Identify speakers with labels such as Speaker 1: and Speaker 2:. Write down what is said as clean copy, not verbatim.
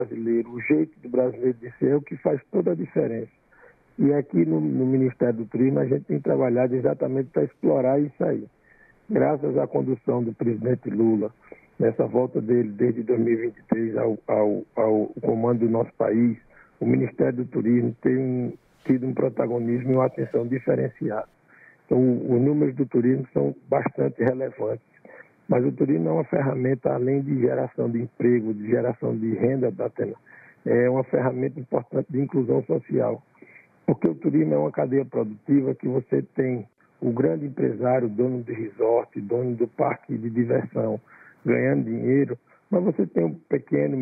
Speaker 1: brasileiro, o jeito do brasileiro de ser é o que faz toda a diferença. E aqui no Ministério do Turismo a gente tem trabalhado exatamente para explorar isso aí. Graças à condução do presidente Lula, nessa volta dele desde 2023 ao comando do nosso país, o Ministério do Turismo tem tido um protagonismo e uma atenção diferenciada. Então, os números do turismo são bastante relevantes. Mas o turismo é uma ferramenta, além de geração de emprego, de geração de renda, é uma ferramenta importante de inclusão social. Porque o turismo é uma cadeia produtiva que você tem o grande empresário, dono de resort, dono do parque de diversão, ganhando dinheiro, mas você tem um pequeno